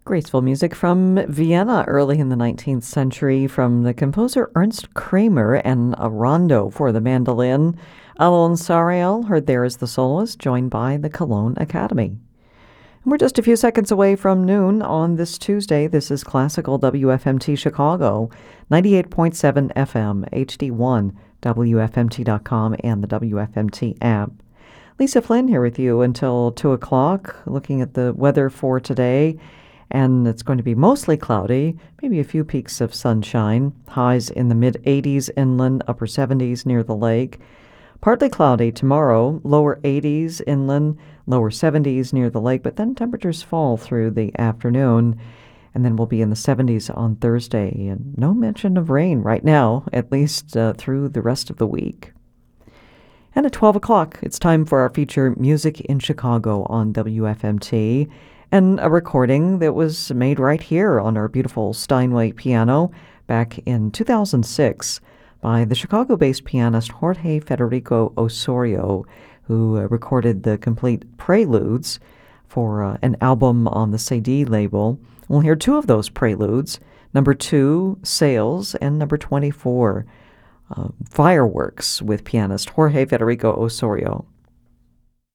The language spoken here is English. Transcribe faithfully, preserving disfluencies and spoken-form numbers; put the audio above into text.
Graceful music from Vienna early in the nineteenth century from the composer Ernst Kramer and a rondo for the mandolin. Alon Sariel heard there as the soloist, joined by the Cologne Academy. And we're just a few seconds away from noon on this Tuesday. This is Classical W F M T Chicago, ninety-eight point seven F M, H D one, W F M T dot com, and the W F M T app. Lisa Flynn here with you until two o'clock, looking at the weather for today. And it's going to be mostly cloudy, maybe a few peaks of sunshine. Highs in the mid eighties inland, upper seventies near the lake. Partly cloudy tomorrow, lower eighties inland, lower seventies near the lake, but then temperatures fall through the afternoon. And then we'll be in the seventies on Thursday. And no mention of rain right now, at least uh, through the rest of the week. And at twelve o'clock, it's time for our feature Music in Chicago on W F M T. And a recording that was made right here on our beautiful Steinway piano back in two thousand six by the Chicago-based pianist Jorge Federico Osorio, who uh, recorded the complete preludes for uh, an album on the C D label. We'll hear two of those preludes, number two, Sales, and number twenty-four, uh, Fireworks, with pianist Jorge Federico Osorio.